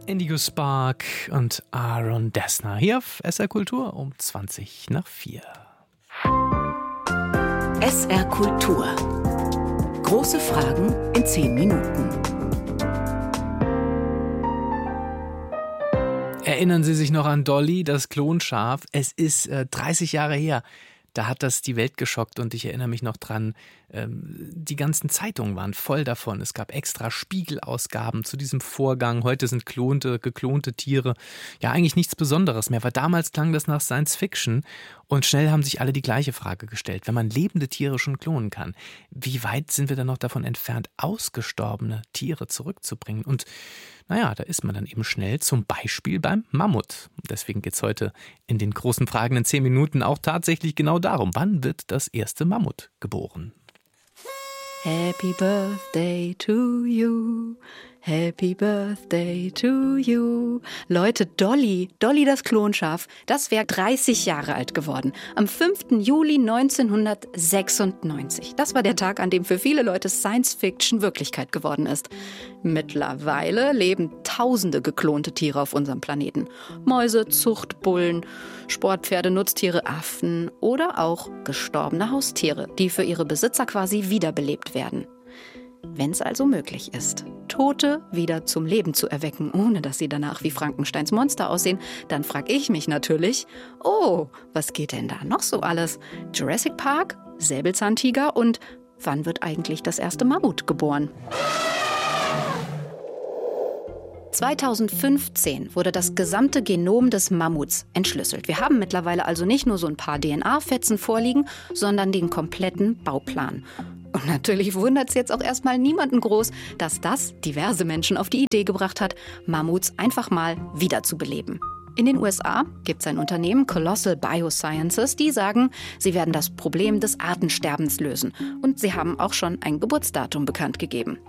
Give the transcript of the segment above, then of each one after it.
Indigo Spark und Aaron Dessner hier auf SR Kultur um 3:20 SR Kultur. Große Fragen in 10 Minuten. Erinnern Sie sich noch an Dolly, das Klonschaf? Es ist 30 Jahre her. Da hat das die Welt geschockt und ich erinnere mich noch dran, die ganzen Zeitungen waren voll davon. Es gab extra Spiegelausgaben zu diesem Vorgang. Heute sind geklonte Tiere ja eigentlich nichts Besonderes mehr, weil damals klang das nach Science Fiction und schnell haben sich alle die gleiche Frage gestellt. Wenn man lebende Tiere schon klonen kann, wie weit sind wir dann noch davon entfernt, ausgestorbene Tiere zurückzubringen? Und naja, da ist man dann eben schnell, zum Beispiel beim Mammut. Deswegen geht es heute in den großen Fragen in 10 Minuten auch tatsächlich genau darum, wann wird das erste Mammut geboren? Happy Birthday to you. Happy Birthday to you. Leute, Dolly das Klonschaf, das wäre 30 Jahre alt geworden. Am 5. Juli 1996. Das war der Tag, an dem für viele Leute Science Fiction Wirklichkeit geworden ist. Mittlerweile leben tausende geklonte Tiere auf unserem Planeten. Mäuse, Zuchtbullen, Sportpferde, Nutztiere, Affen oder auch gestorbene Haustiere, die für ihre Besitzer quasi wiederbelebt werden. Wenn es also möglich ist, Tote wieder zum Leben zu erwecken, ohne dass sie danach wie Frankensteins Monster aussehen, dann frage ich mich natürlich, was geht denn da noch so alles? Jurassic Park, Säbelzahntiger und wann wird eigentlich das erste Mammut geboren? 2015 wurde das gesamte Genom des Mammuts entschlüsselt. Wir haben mittlerweile also nicht nur so ein paar DNA-Fetzen vorliegen, sondern den kompletten Bauplan. Und natürlich wundert es jetzt auch erstmal niemanden groß, dass das diverse Menschen auf die Idee gebracht hat, Mammuts einfach mal wiederzubeleben. In den USA gibt es ein Unternehmen, Colossal Biosciences, die sagen, sie werden das Problem des Artensterbens lösen. Und sie haben auch schon ein Geburtsdatum bekannt gegeben.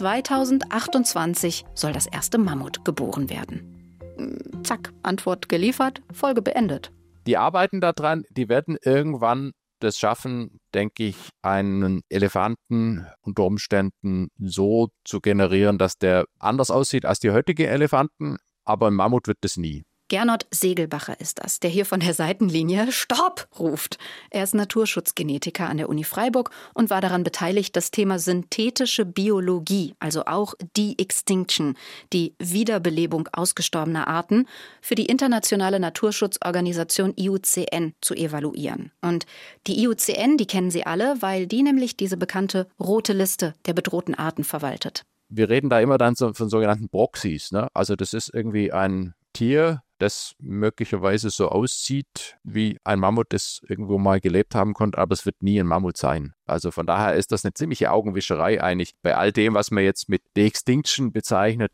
2028 soll das erste Mammut geboren werden. Zack, Antwort geliefert, Folge beendet. Die arbeiten daran, die werden irgendwann das schaffen, denke ich, einen Elefanten unter Umständen so zu generieren, dass der anders aussieht als die heutigen Elefanten, aber ein Mammut wird es nie. Gernot Segelbacher ist das, der hier von der Seitenlinie Stopp ruft. Er ist Naturschutzgenetiker an der Uni Freiburg und war daran beteiligt, das Thema synthetische Biologie, also auch De-Extinction, die Wiederbelebung ausgestorbener Arten, für die internationale Naturschutzorganisation IUCN zu evaluieren. Und die IUCN, die kennen Sie alle, weil die nämlich diese bekannte rote Liste der bedrohten Arten verwaltet. Wir reden da immer dann von sogenannten Proxys, ne? Also das ist irgendwie ein Tier, das möglicherweise so aussieht, wie ein Mammut das irgendwo mal gelebt haben konnte, aber es wird nie ein Mammut sein. Also von daher ist das eine ziemliche Augenwischerei eigentlich bei all dem, was man jetzt mit De-Extinction bezeichnet.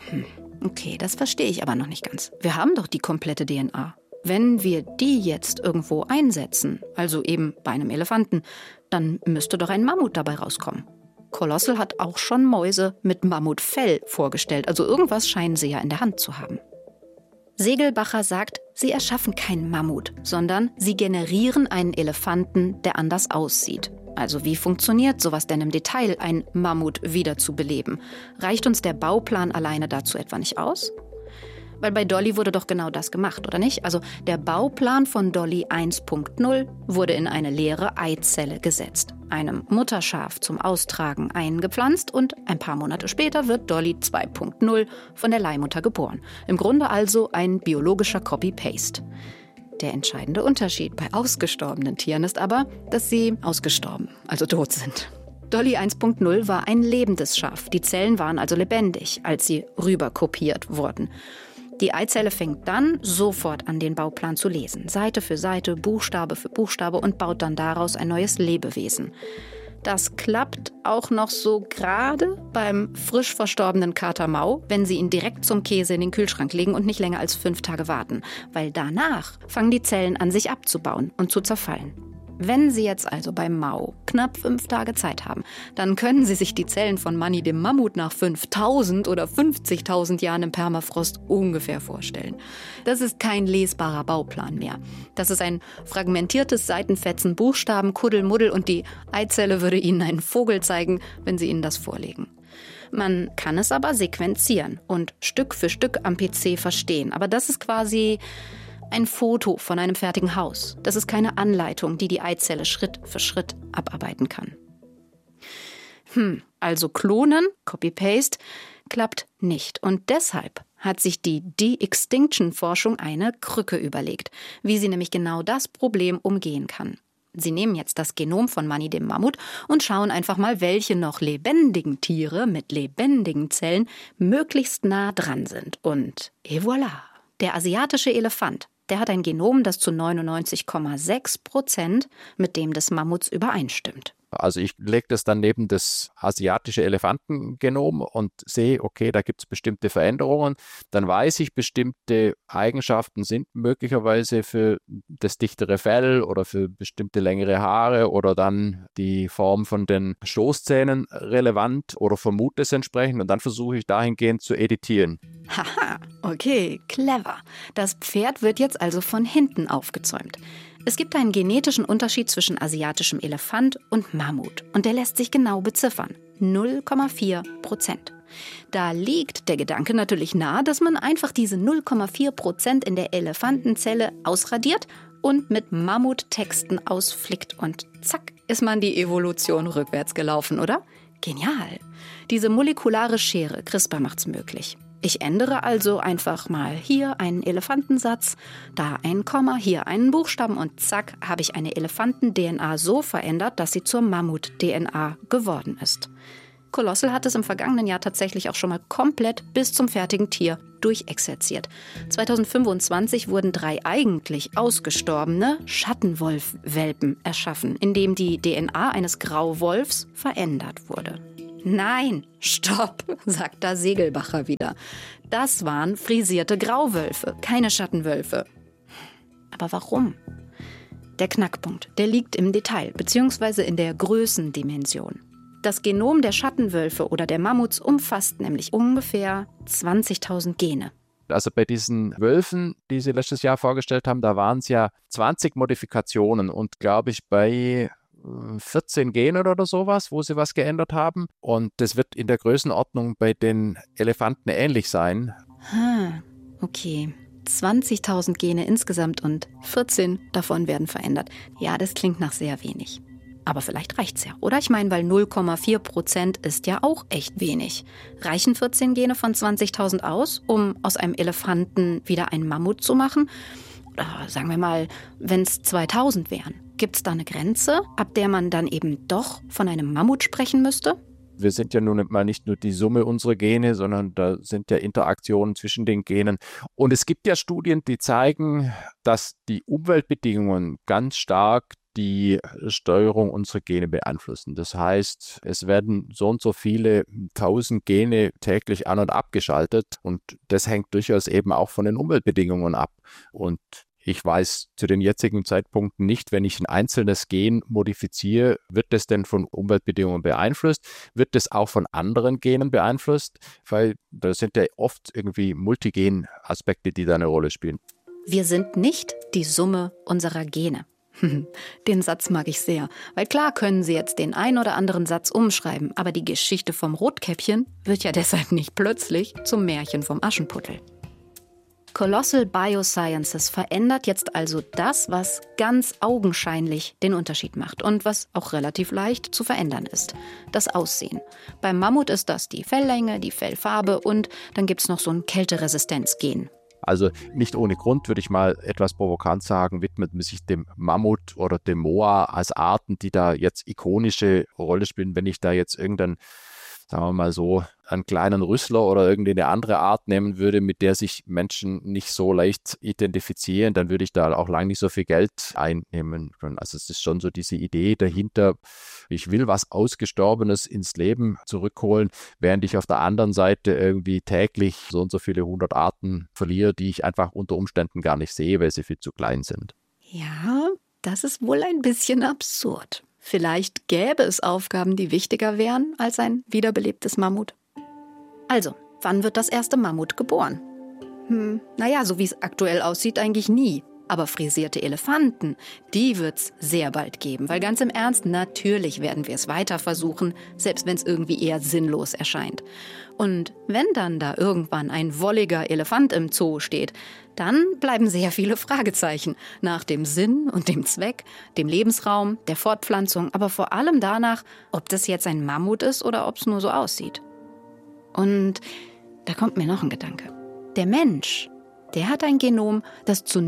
Okay, das verstehe ich aber noch nicht ganz. Wir haben doch die komplette DNA. Wenn wir die jetzt irgendwo einsetzen, also eben bei einem Elefanten, dann müsste doch ein Mammut dabei rauskommen. Colossal hat auch schon Mäuse mit Mammutfell vorgestellt, also irgendwas scheinen sie ja in der Hand zu haben. Segelbacher sagt, sie erschaffen keinen Mammut, sondern sie generieren einen Elefanten, der anders aussieht. Also wie funktioniert sowas denn im Detail, ein Mammut wiederzubeleben? Reicht uns der Bauplan alleine dazu etwa nicht aus? Weil bei Dolly wurde doch genau das gemacht, oder nicht? Also der Bauplan von Dolly 1.0 wurde in eine leere Eizelle gesetzt, einem Mutterschaf zum Austragen eingepflanzt und ein paar Monate später wird Dolly 2.0 von der Leihmutter geboren. Im Grunde also ein biologischer Copy-Paste. Der entscheidende Unterschied bei ausgestorbenen Tieren ist aber, dass sie ausgestorben, also tot sind. Dolly 1.0 war ein lebendes Schaf. Die Zellen waren also lebendig, als sie rüberkopiert wurden. Die Eizelle fängt dann sofort an, den Bauplan zu lesen. Seite für Seite, Buchstabe für Buchstabe und baut dann daraus ein neues Lebewesen. Das klappt auch noch so gerade beim frisch verstorbenen Kater Mau, wenn Sie ihn direkt zum Käse in den Kühlschrank legen und nicht länger als 5 Tage warten. Weil danach fangen die Zellen an, sich abzubauen und zu zerfallen. Wenn Sie jetzt also beim Mau knapp 5 Tage Zeit haben, dann können Sie sich die Zellen von Manni dem Mammut nach 5.000 oder 50.000 Jahren im Permafrost ungefähr vorstellen. Das ist kein lesbarer Bauplan mehr. Das ist ein fragmentiertes Seitenfetzen, Buchstaben, Kuddelmuddel und die Eizelle würde Ihnen einen Vogel zeigen, wenn Sie ihnen das vorlegen. Man kann es aber sequenzieren und Stück für Stück am PC verstehen. Aber das ist quasi ein Foto von einem fertigen Haus. Das ist keine Anleitung, die die Eizelle Schritt für Schritt abarbeiten kann. Also klonen, Copy-Paste, klappt nicht. Und deshalb hat sich die De-Extinction-Forschung eine Krücke überlegt, wie sie nämlich genau das Problem umgehen kann. Sie nehmen jetzt das Genom von Manny dem Mammut und schauen einfach mal, welche noch lebendigen Tiere mit lebendigen Zellen möglichst nah dran sind. Und et voilà, der asiatische Elefant, der hat ein Genom, das zu 99,6% mit dem des Mammuts übereinstimmt. Also ich lege das dann neben das asiatische Elefantengenom und sehe, okay, da gibt es bestimmte Veränderungen. Dann weiß ich, bestimmte Eigenschaften sind möglicherweise für das dichtere Fell oder für bestimmte längere Haare oder dann die Form von den Stoßzähnen relevant oder vermute es entsprechend und dann versuche ich dahingehend zu editieren. Haha, okay, clever. Das Pferd wird jetzt also von hinten aufgezäumt. Es gibt einen genetischen Unterschied zwischen asiatischem Elefant und Mammut. Und der lässt sich genau beziffern. 0,4%. Da liegt der Gedanke natürlich nahe, dass man einfach diese 0,4% in der Elefantenzelle ausradiert und mit Mammuttexten ausflickt. Und zack, ist man die Evolution rückwärts gelaufen, oder? Genial. Diese molekulare Schere, CRISPR, macht's möglich. Ich ändere also einfach mal hier einen Elefantensatz, da ein Komma, hier einen Buchstaben und zack, habe ich eine Elefanten-DNA so verändert, dass sie zur Mammut-DNA geworden ist. Colossal hat es im vergangenen Jahr tatsächlich auch schon mal komplett bis zum fertigen Tier durchexerziert. 2025 wurden 3 eigentlich ausgestorbene Schattenwolf-Welpen erschaffen, indem die DNA eines Grauwolfs verändert wurde. Nein, stopp, sagt da Segelbacher wieder. Das waren frisierte Grauwölfe, keine Schattenwölfe. Aber warum? Der Knackpunkt, der liegt im Detail, beziehungsweise in der Größendimension. Das Genom der Schattenwölfe oder der Mammuts umfasst nämlich ungefähr 20.000 Gene. Also bei diesen Wölfen, die Sie letztes Jahr vorgestellt haben, da waren es ja 20 Modifikationen und glaube ich bei 14 Gene oder sowas, wo sie was geändert haben. Und das wird in der Größenordnung bei den Elefanten ähnlich sein. Okay. 20.000 Gene insgesamt und 14 davon werden verändert. Ja, das klingt nach sehr wenig. Aber vielleicht reicht's ja, oder? Ich meine, weil 0,4% ist ja auch echt wenig. Reichen 14 Gene von 20.000 aus, um aus einem Elefanten wieder einen Mammut zu machen? Oder sagen wir mal, wenn es 2.000 wären. Gibt es da eine Grenze, ab der man dann eben doch von einem Mammut sprechen müsste? Wir sind ja nun mal nicht nur die Summe unserer Gene, sondern da sind ja Interaktionen zwischen den Genen. Und es gibt ja Studien, die zeigen, dass die Umweltbedingungen ganz stark die Steuerung unserer Gene beeinflussen. Das heißt, es werden so und so viele 1000 Gene täglich an- und abgeschaltet und das hängt durchaus eben auch von den Umweltbedingungen ab. Und ich weiß zu den jetzigen Zeitpunkten nicht, wenn ich ein einzelnes Gen modifiziere, wird das denn von Umweltbedingungen beeinflusst? Wird das auch von anderen Genen beeinflusst? Weil da sind ja oft irgendwie Multigen-Aspekte, die da eine Rolle spielen. Wir sind nicht die Summe unserer Gene. Den Satz mag ich sehr, weil klar können Sie jetzt den ein oder anderen Satz umschreiben, aber die Geschichte vom Rotkäppchen wird ja deshalb nicht plötzlich zum Märchen vom Aschenputtel. Colossal Biosciences verändert jetzt also das, was ganz augenscheinlich den Unterschied macht und was auch relativ leicht zu verändern ist. Das Aussehen. Beim Mammut ist das die Felllänge, die Fellfarbe und dann gibt es noch so ein Kälteresistenzgen. Also nicht ohne Grund, würde ich mal etwas provokant sagen, widmet man sich dem Mammut oder dem Moa als Arten, die da jetzt ikonische Rolle spielen. Wenn ich da jetzt irgendeinen, sagen wir mal so, einen kleinen Rüssler oder irgendeine andere Art nehmen würde, mit der sich Menschen nicht so leicht identifizieren, dann würde ich da auch lange nicht so viel Geld einnehmen können. Also es ist schon so diese Idee dahinter, ich will was Ausgestorbenes ins Leben zurückholen, während ich auf der anderen Seite irgendwie täglich so und so viele 100 Arten verliere, die ich einfach unter Umständen gar nicht sehe, weil sie viel zu klein sind. Ja, das ist wohl ein bisschen absurd. Vielleicht gäbe es Aufgaben, die wichtiger wären als ein wiederbelebtes Mammut. Also, wann wird das erste Mammut geboren? Naja, so wie es aktuell aussieht, eigentlich nie. Aber frisierte Elefanten, die wird's sehr bald geben. Weil ganz im Ernst, natürlich werden wir es weiter versuchen, selbst wenn es irgendwie eher sinnlos erscheint. Und wenn dann da irgendwann ein wolliger Elefant im Zoo steht, dann bleiben sehr viele Fragezeichen nach dem Sinn und dem Zweck, dem Lebensraum, der Fortpflanzung, aber vor allem danach, ob das jetzt ein Mammut ist oder ob es nur so aussieht. Und da kommt mir noch ein Gedanke. Der Mensch, der hat ein Genom, das zu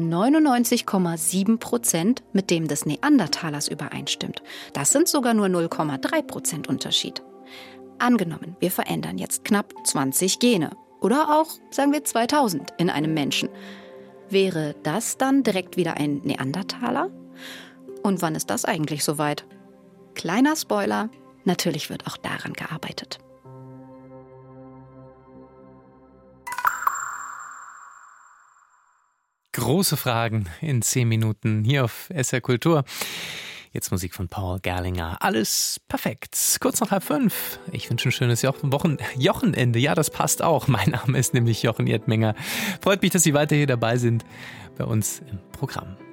99,7% mit dem des Neandertalers übereinstimmt. Das sind sogar nur 0,3% Unterschied. Angenommen, wir verändern jetzt knapp 20 Gene oder auch, sagen wir, 2000 in einem Menschen. Wäre das dann direkt wieder ein Neandertaler? Und wann ist das eigentlich soweit? Kleiner Spoiler, natürlich wird auch daran gearbeitet. Große Fragen in 10 Minuten hier auf SR Kultur. Jetzt Musik von Paul Gerlinger. Alles perfekt. Kurz nach 4:30. Ich wünsche ein schönes Wochenende. Ja, das passt auch. Mein Name ist nämlich Jochen Erdmenger. Freut mich, dass Sie weiter hier dabei sind bei uns im Programm.